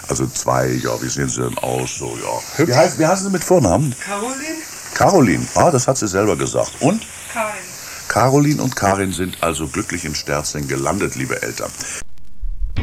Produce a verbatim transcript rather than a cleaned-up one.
Also zwei, ja, wie sehen Sie denn aus? So, ja. Wie, heißt, wie heißen Sie mit Vornamen? Caroline? Caroline, ah, das hat sie selber gesagt. Und? Karin. Caroline und Karin sind also glücklich in Sterzing gelandet, liebe Eltern.